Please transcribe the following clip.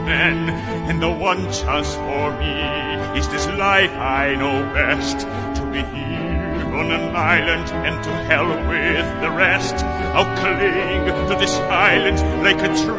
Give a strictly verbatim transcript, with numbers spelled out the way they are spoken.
men, and the one chance for me is this life I know best, to be here on an island and to hell with the rest. I'll cling to this island like a tree.